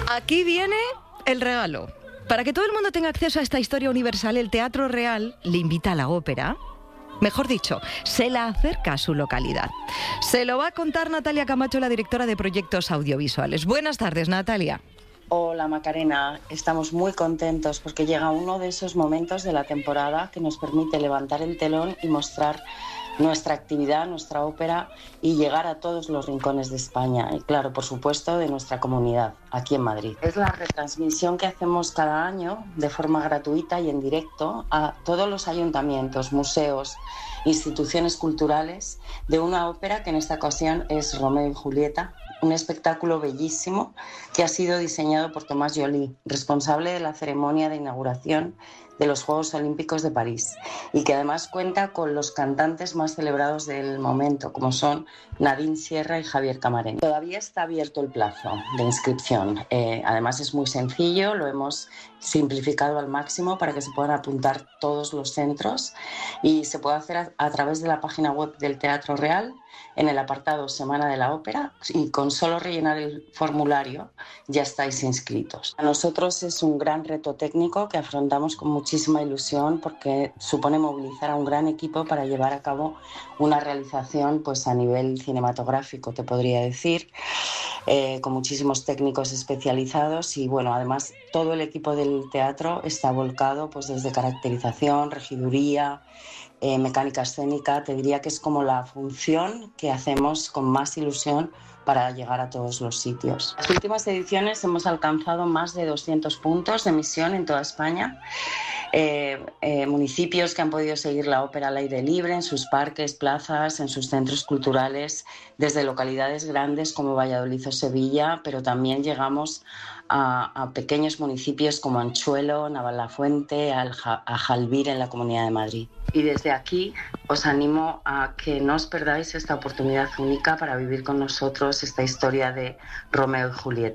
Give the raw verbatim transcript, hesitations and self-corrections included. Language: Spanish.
Aquí viene el regalo. Para que todo el mundo tenga acceso a esta historia universal, el Teatro Real le invita a la ópera. Mejor dicho, se la acerca a su localidad. Se lo va a contar Natalia Camacho, la directora de proyectos audiovisuales. Buenas tardes, Natalia. Hola Macarena, estamos muy contentos porque llega uno de esos momentos de la temporada que nos permite levantar el telón y mostrar nuestra actividad, nuestra ópera y llegar a todos los rincones de España y claro, por supuesto, de nuestra comunidad aquí en Madrid. Es la retransmisión que hacemos cada año de forma gratuita y en directo a todos los ayuntamientos, museos, instituciones culturales de una ópera que en esta ocasión es Romeo y Julieta, un espectáculo bellísimo que ha sido diseñado por Tomás Joly, responsable de la ceremonia de inauguración de los Juegos Olímpicos de París y que además cuenta con los cantantes más celebrados del momento, como son Nadine Sierra y Javier Camarena. Todavía está abierto el plazo de inscripción. Eh, además es muy sencillo, lo hemos simplificado al máximo para que se puedan apuntar todos los centros y se puede hacer a, a través de la página web del Teatro Real en el apartado Semana de la Ópera y con solo rellenar el formulario ya estáis inscritos. A nosotros es un gran reto técnico que afrontamos con muchísima ilusión porque supone movilizar a un gran equipo para llevar a cabo una realización pues a nivel cinematográfico, te podría decir, eh, con muchísimos técnicos especializados y bueno, además todo el equipo del teatro está volcado pues desde caracterización, regiduría, Eh, mecánica escénica. Te diría que es como la función que hacemos con más ilusión para llegar a todos los sitios. En las últimas ediciones hemos alcanzado más de doscientos puntos de emisión en toda España. Eh, eh, municipios que han podido seguir la ópera al aire libre en sus parques, plazas, en sus centros culturales, desde localidades grandes como Valladolid o Sevilla, pero también llegamos a, a pequeños municipios como Anchuelo, Navalafuente, Alja, a Jalbir en la Comunidad de Madrid. Y desde aquí os animo a que no os perdáis esta oportunidad única para vivir con nosotros esta historia de Romeo y Julieta.